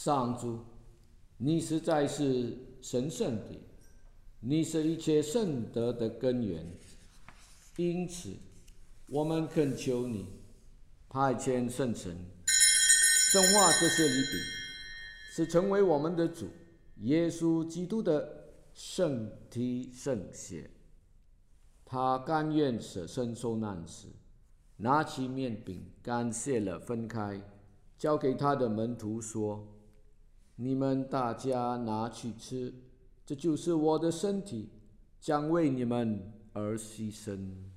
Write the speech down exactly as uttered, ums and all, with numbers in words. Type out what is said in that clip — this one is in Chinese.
上主，你实在是神圣的，你是一切圣德的根源，因此我们恳求你派遣圣神，圣化这些礼饼，是成为我们的主耶稣基督的圣体圣血。他甘愿舍身受难时，拿起面饼，感谢了，分开，交给他的门徒说：“你们大家拿去吃，这就是我的身体，将为你们而牺牲。”